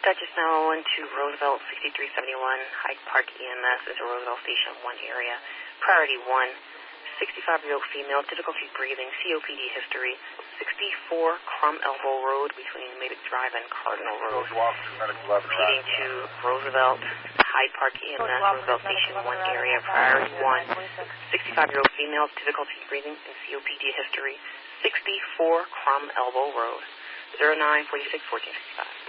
Duchess now into Roosevelt 6371. Hyde Park EMS is a Roosevelt Station 1 area. Priority 1, 65-year-old female, difficulty breathing, COPD history, 64 Crum Elbow Road between Mavic Drive and Cardinal Road. Proceeding to Roosevelt, Hyde Park EMS, Roosevelt Station 1 area. Priority 1, 65-year-old female, difficulty breathing and COPD history, 64 Crum Elbow Road, 0946 1465.